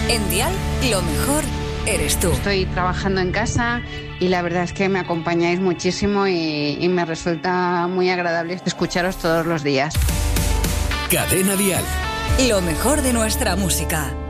En Dial, lo mejor eres tú. Estoy trabajando en casa y la verdad es que me acompañáis muchísimo y me resulta muy agradable escucharos todos los días. Cadena Dial. Lo mejor de nuestra música.